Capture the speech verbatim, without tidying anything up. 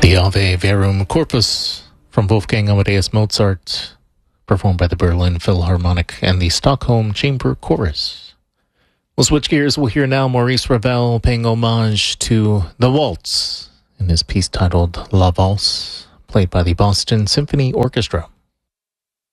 The Ave Verum Corpus from Wolfgang Amadeus Mozart, performed by the Berlin Philharmonic and the Stockholm Chamber Chorus. We'll switch gears. We'll hear now Maurice Ravel paying homage to the waltz in his piece titled La Valse, played by the Boston Symphony Orchestra.